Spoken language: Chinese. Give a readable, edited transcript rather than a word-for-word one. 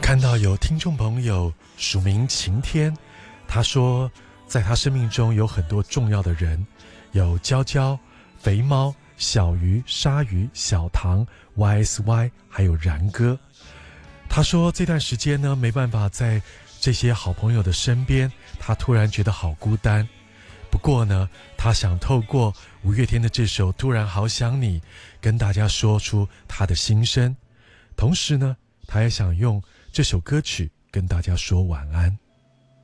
看到有听众朋友署名晴天，他说在他生命中有很多重要的人，有娇娇、肥猫、小鱼、鲨鱼、小唐、YSY 还有然哥。他说这段时间呢，没办法在这些好朋友的身边，他突然觉得好孤单。不过呢，他想透过五月天的这首《突然好想你》跟大家说出他的心声，同时呢，他也想用这首歌曲跟大家说晚安。